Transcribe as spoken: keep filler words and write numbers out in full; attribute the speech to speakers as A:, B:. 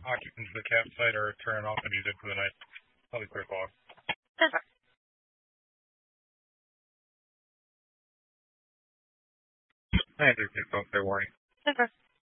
A: occupants of the campsite are turning off the music for the night. Probably clear fog.
B: Super.
A: I think folks are warning.
B: Super.